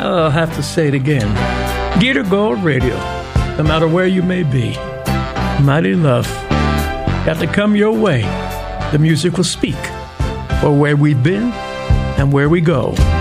I'll have to say it again. Gator Gold Radio, no matter where you may be. Mighty love. Got to come your way. The music will speak for where we've been and where we go.